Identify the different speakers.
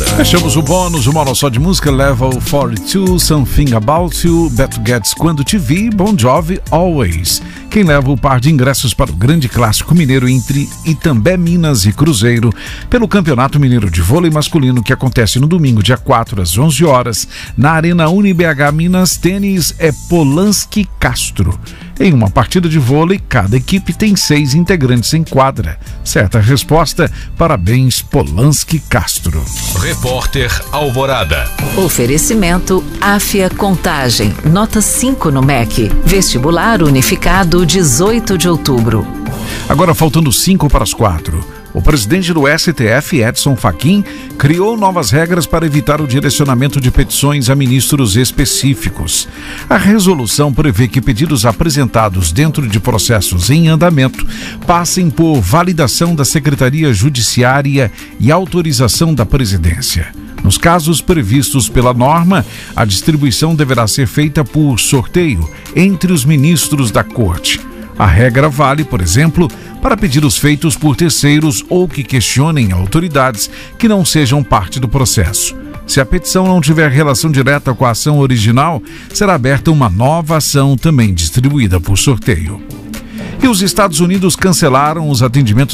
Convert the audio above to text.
Speaker 1: Fechamos o bônus, uma hora só de música, Level 42, Something About You, Beto Guedes, Quando Te Vi, Bon Jovi, Always. Quem leva o par de ingressos para o grande clássico mineiro entre Itambé, Minas e Cruzeiro, pelo Campeonato Mineiro de Vôlei Masculino, que acontece no domingo, dia 4, às 11 horas, na Arena UniBH Minas, tênis é Polanski Castro. Em uma partida de vôlei, cada equipe tem 6 integrantes em quadra. Certa resposta, parabéns Polanski Castro.
Speaker 2: Repórter Alvorada.
Speaker 3: Oferecimento Áfia Contagem, nota 5 no MEC. Vestibular unificado 18 de outubro.
Speaker 1: Agora faltando 5 para as 4. O presidente do STF, Edson Fachin, criou novas regras para evitar o direcionamento de petições a ministros específicos. A resolução prevê que pedidos apresentados dentro de processos em andamento passem por validação da Secretaria Judiciária e autorização da presidência. Nos casos previstos pela norma, a distribuição deverá ser feita por sorteio entre os ministros da Corte. A regra vale, por exemplo, para pedidos feitos por terceiros ou que questionem autoridades que não sejam parte do processo. Se a petição não tiver relação direta com a ação original, será aberta uma nova ação também distribuída por sorteio. E os Estados Unidos cancelaram os atendimentos